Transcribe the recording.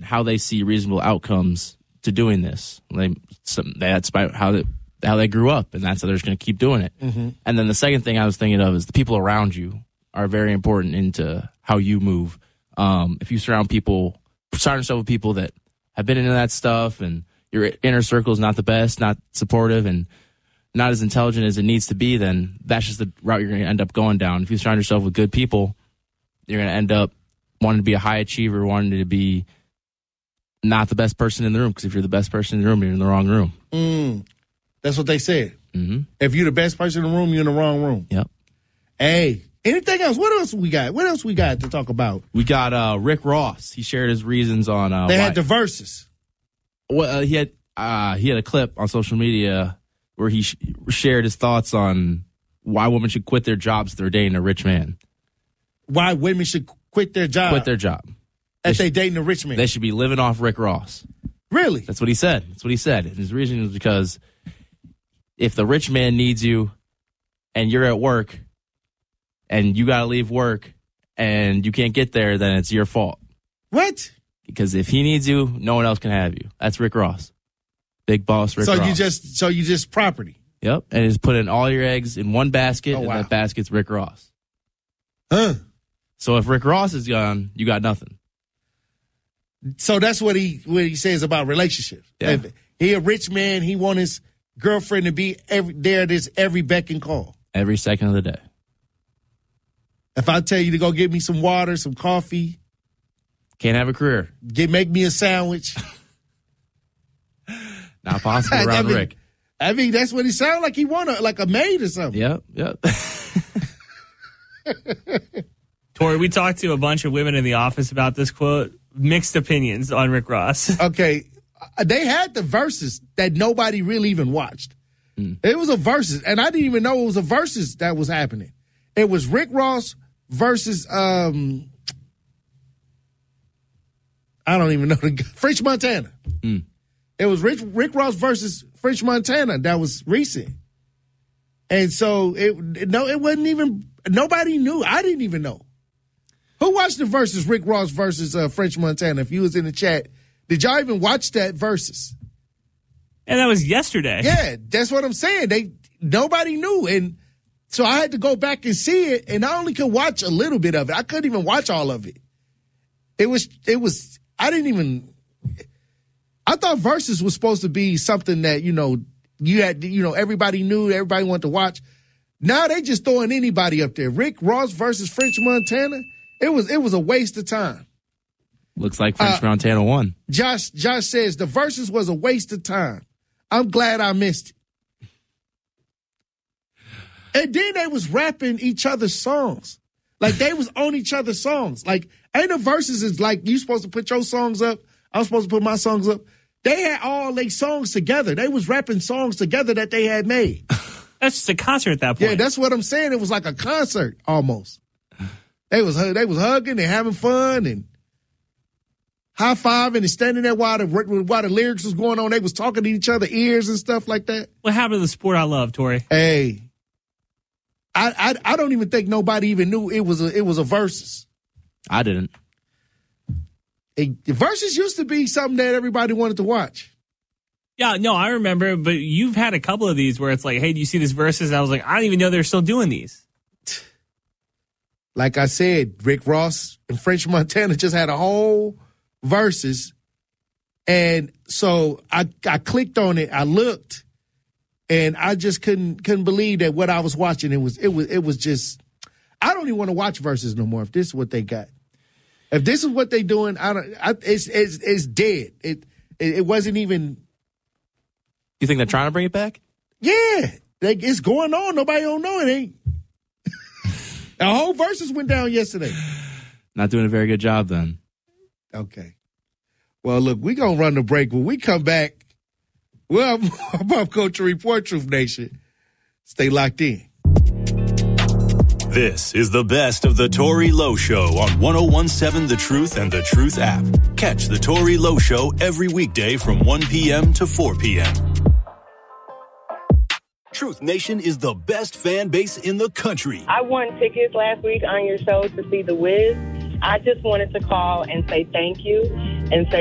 and how they see reasonable outcomes to doing this. That's about how they grew up, and that's how they're just going to keep doing it. Mm-hmm. And then the second thing I was thinking of is the people around you are very important into how you move. If you surround yourself with people that have been into that stuff, and your inner circle is not the best, not supportive, and not as intelligent as it needs to be, then that's just the route you're going to end up going down. If you surround yourself with good people, you're going to end up wanting to be a high achiever, wanting to be not the best person in the room, because if you're the best person in the room, you're in the wrong room. That's what they said. Mm-hmm. If you're the best person in the room, you're in the wrong room. Yep. Hey, anything else? What else we got? What else we got to talk about? We got Rick Ross. He shared his reasons on they had the verses. Well, he had a clip on social media where he shared his thoughts on why women should quit their jobs if they're dating a rich man. Why women should quit their job? Quit their job. If they dating a rich man. They should be living off Rick Ross. Really? That's what he said. And his reason was because if the rich man needs you and you're at work and you got to leave work and you can't get there, then it's your fault. What? Because if he needs you, no one else can have you. That's Rick Ross. Big boss Rick Ross. So you just property. Yep. And just put in all your eggs in one basket, and that basket's Rick Ross. Huh. So if Rick Ross is gone, you got nothing. So that's what he says about relationships. Yeah. If he a rich man, he want his girlfriend to be every beck and call. Every second of the day. If I tell you to go get me some water, some coffee. Can't have a career. Make me a sandwich. Not possible around Rick. I mean, that's what he sounds like. He want like a maid or something. Yep. Tori, we talked to a bunch of women in the office about this quote. Mixed opinions on Rick Ross. Okay. They had the verses that nobody really even watched. It was a verses, and I didn't even know it was a verses that was happening. It was Rick Ross versus I don't even know French Montana. It was Rick Ross versus French Montana that was recent. And so it wasn't even, nobody knew. I didn't even know. Who watched the versus Rick Ross versus French Montana? If you was in the chat, did y'all even watch that versus? And that was yesterday. Yeah, that's what I'm saying. Nobody knew. And so I had to go back and see it, and I only could watch a little bit of it. I couldn't even watch all of it. I thought versus was supposed to be something that, you had, everybody knew, everybody wanted to watch. Now they just throwing anybody up there. Rick Ross versus French Montana. It was a waste of time. Looks like French Montana won. Josh says the versus was a waste of time. I'm glad I missed it. And then they was rapping each other's songs. Like they was on each other's songs. Like ain't the verses is like you supposed to put your songs up. I'm supposed to put my songs up. They had all their songs together. They was rapping songs together that they had made. That's just a concert at that point. Yeah, that's what I'm saying. It was like a concert almost. They was hugging and having fun and high-fiving and standing there while the lyrics was going on. They was talking to each other ears and stuff like that. What happened to the sport I love, Tori? Hey, I don't even think nobody even knew it was a versus. I didn't. Versus used to be something that everybody wanted to watch. Yeah, no, I remember, but you've had a couple of these where it's like, hey, do you see this versus? And I was like, I didn't even know they're still doing these. Like I said, Rick Ross and French Montana just had a whole versus. And so I clicked on it, I looked, and I just couldn't believe that what I was watching. It was just, I don't even want to watch versus no more if this is what they got. If this is what they doing, it's dead. It wasn't even. You think they're trying to bring it back? Yeah, it's going on. Nobody don't know it ain't. The whole versus went down yesterday. Not doing a very good job then. Okay. Well, look, we gonna run the break. When we come back, well, I'm Pop Culture Report, Truth Nation. Stay locked in. This is the best of the Tori Lowe Show on 101.7 The Truth and The Truth app. Catch the Tori Lowe Show every weekday from 1 p.m. to 4 p.m. Truth Nation is the best fan base in the country. I won tickets last week on your show to see The Wiz. I just wanted to call and say thank you and say